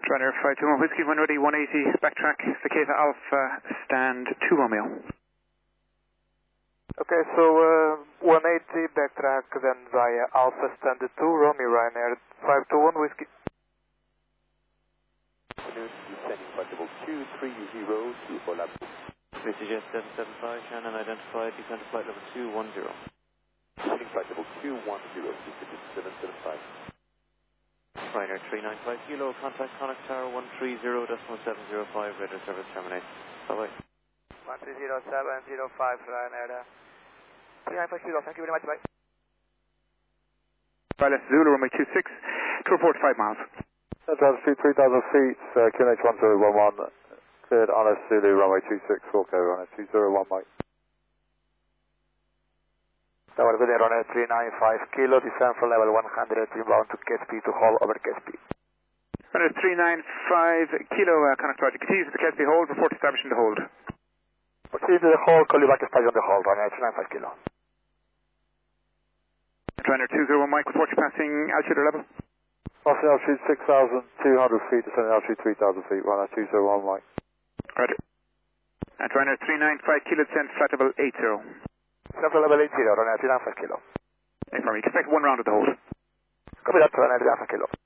Ryanair 521 Whiskey, when ready, 180, backtrack, Cicada Alpha, stand 2 Romeo. Okay, so 180, backtrack, then via Alpha, stand 2 Romeo, Ryanair 521 Whiskey. Descending flight level 230 to Orlando. Precision 775, Shannon identified, descend to flight level 210. Descending flight level 210, Precision 775. Ryanair 395 kilo, contact Connacht Tower 130.705, radar service terminate. Bye-bye. 130.705, Ryanair 395 kilo, thank you very much, bye. Pilot Zulu, runway 26, to report 5 miles. Altitude 3,000 feet, QNH 1011, cleared RS Zulu, runway 26, Wilco, runway 201, Mike. Tower Billy, Ryanair 395 kilo, descend from level 100, inbound to Gatsby to Hull over Gatsby. Ryanair 395 kilo, Connacht Tower, continues with the Gatsby hold, report establishing the hold. Proceed to the Hull, call you back to station on the Hull, Ryanair 395 kilo. Ryanair 201 Mike, report you passing altitude or level. Passing altitude 6,200 feet, descending altitude 3,000 feet, Ryanair 201, Mike. Roger. At Ryanair 395 kilo, descend flight level 80. Central level 80, Ryanair 395 kilo. Affirm, expect 1 round at the hold. Copy that, Ryanair 395 kilo.